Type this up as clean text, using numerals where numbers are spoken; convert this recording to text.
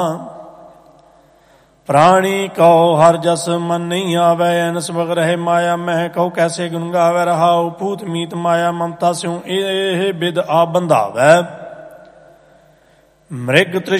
ਪ੍ਰਾਣੀ ਕਉ ਹਰ ਜਸ ਮਨ ਨਹੀਂ ਆਵੈ। ਐਨ ਸਬਗ ਰਹੇ ਮਾਇਆ ਮਹਿ ਕਉ ਕੈਸੇ ਗੁਣ ਗਾਵੈ। ਰਹਾਉ ਪੂਤ ਮੀਤ ਮਾਇਆ ਮਮਤਾ ਸਿਉ ਇਹ ਬਿਦ ਆ ਬੰਧਾਵੈ। ਮ੍ਰਿਗ